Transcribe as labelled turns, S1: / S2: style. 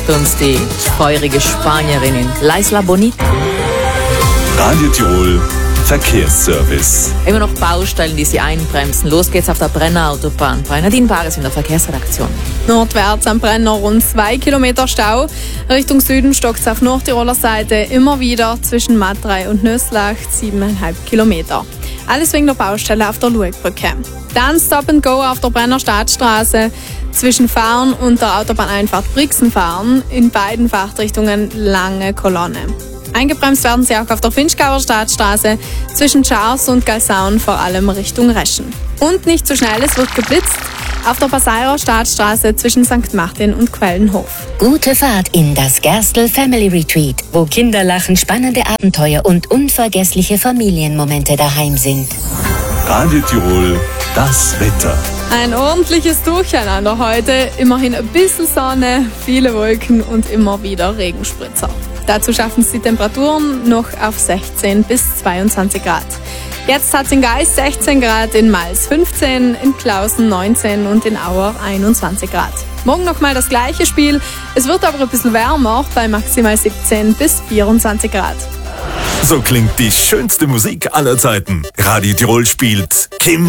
S1: uns die feurige Spanierin Laisla Bonita.
S2: Radio Tirol Verkehrsservice.
S1: Immer noch Baustellen, die Sie einbremsen. Los geht's auf der Brenner Autobahn. Bei Nadine Bares in der Verkehrsredaktion.
S3: Nordwärts am Brenner rund 2 Kilometer Stau. Richtung Süden stockt es auf Nordtiroler Seite immer wieder zwischen Matrei und Nöslach 7,5 Kilometer. Alles wegen der Baustelle auf der Luegbrücke. Dann Stop and Go auf der Brenner Stadtstraße zwischen Fahren und der Autobahneinfahrt Brixenfahren. In beiden Fahrtrichtungen lange Kolonne. Eingebremst werden sie auch auf der Finchgauer Stadtstraße zwischen Schars und Galsaun, vor allem Richtung Reschen. Und nicht zu schnell, es wird geblitzt auf der Passairer Stadtstraße zwischen St. Martin und Quellenhof.
S4: Gute Fahrt in das Gerstl Family Retreat, wo Kinder lachen, spannende Abenteuer und unvergessliche Familienmomente daheim sind.
S2: Radio Tirol, das Wetter.
S3: Ein ordentliches Durcheinander heute, immerhin ein bisschen Sonne, viele Wolken und immer wieder Regenspritzer. Dazu schaffen es die Temperaturen noch auf 16 bis 22 Grad. Jetzt hat es in Geist 16 Grad, in Mals 15, in Klausen 19 und in Auer 21 Grad. Morgen nochmal das gleiche Spiel, es wird aber ein bisschen wärmer bei maximal 17 bis 24 Grad.
S2: So klingt die schönste Musik aller Zeiten. Radio Tirol spielt Kim